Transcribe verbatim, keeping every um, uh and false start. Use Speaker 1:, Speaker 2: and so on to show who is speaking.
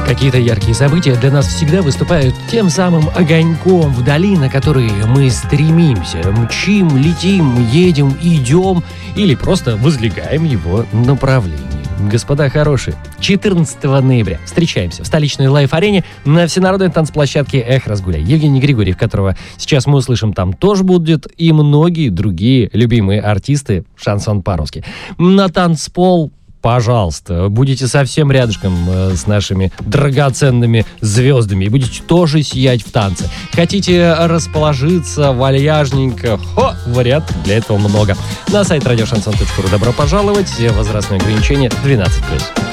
Speaker 1: Какие-то яркие события для нас всегда выступают тем самым огоньком вдали, на который мы стремимся, мчим, летим, едем, идем или просто возлегаем его направление. Господа хорошие, четырнадцатого ноября встречаемся в столичной лайв-арене на всенародной танцплощадке «Эх, разгуляй». Евгений Григорьев, которого сейчас мы услышим, там тоже будет, и многие другие любимые артисты шансон по-русски. На танцпол, пожалуйста, будете совсем рядышком э, с нашими драгоценными звездами и будете тоже сиять в танце. Хотите расположиться вальяжненько? Хо, вариантов для этого много. На сайт радио шансон точка ру добро пожаловать. Возрастное ограничение двенадцать плюс.